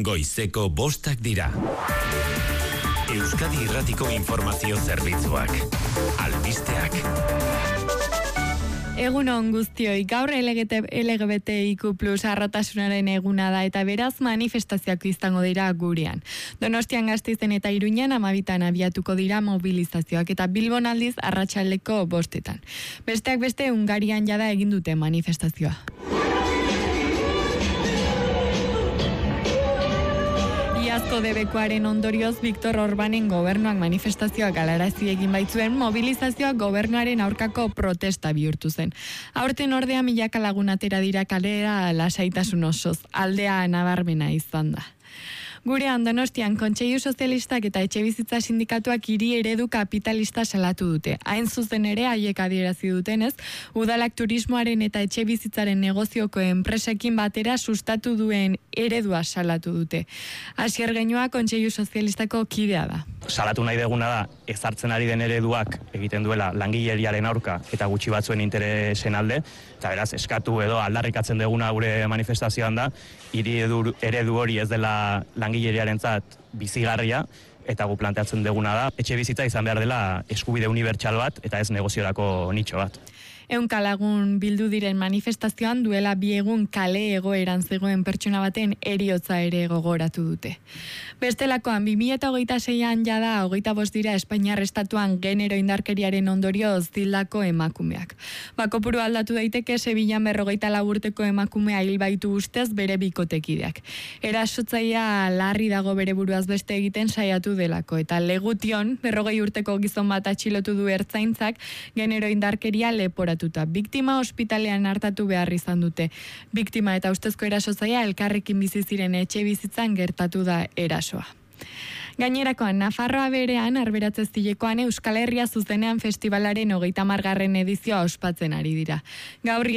goizeko 5 dira. Euskadi Irratiko Informazio Zerbitzuak. Albisteak. Egun on guztioi, gaur LGBTIQ+ arrotasunaren eguna da eta beraz manifestazioak izango dira gurean. Donostian, Gasteizen eta Iruñan 12 abiatuko dira mobilizazioak eta Bilbon aldiz arratsaldeko 5. Besteak beste Hungarian jada egin dute manifestazioa. Iazko debekuaren ondorioz Viktor Orbanen gobernuak manifestazioak galarazi egin baitzuen, mobilizazioak gobernuaren aurkako protesta bihurtu zen. Aurten ordea milaka lagun atera dira kalera lasaitasun osoz, aldea nabarmena izan da. Gurean Donostian Kontseilu Sozialistak eta Etxebizitza Sindikatuak hiri eredu kapitalista salatu dute. Hain zuzen ere haiek adierazi dutenez, udalak turismoaren eta etxebizitzaren negozioko enpresekin batera sustatu duen eredua salatu dute. Asier Genua Kontseilu Sozialistako kidea da. Salatu nahi deguna da, ezartzen ari den ereduak egiten duela langileriaren aurka eta gutxi batzuen interesen alde, eta beraz eskatu edo aldarrikatzen deguna gure manifestazioan da, hiri eredu hori ez dela langileriarentzat bizigarria, eta gu planteatzen deguna da, etxe bizitza izan behar dela eskubide unibertsal bat eta ez negoziorako nitxo bat. 100 lagun bildu diren manifestazioan duela 2 egun kale egoeran zegoen pertsona baten heriotza ere gogoratu dute. Bestelakoan, 2026an jada 25 dira Espainiar estatuan genero indarkeriaren ondorioz hildako emakumeak. Kopuru aldatu daiteke Sevillan 54 urteko emakumea hil baitu ustez bere bikotekideak. Erasotzailea larri dago bere buruaz beste egiten saiatu delako, eta Legution 40 urteko gizon bat atxilotu du ertzaintzak genero indarkeria leporatuta. Biktima ospitalean hartatu behar izan dute. Biktima eta ustezko erasotzailea elkarrekin bizi ziren etxe bizitzan gertatu da erasoa. Gainerakoan, Nafarroa berean, Arberatze Zilekoan Euskal Herria zuzenean festivalaren 30. edizioa ospatzen ari dira. Gaur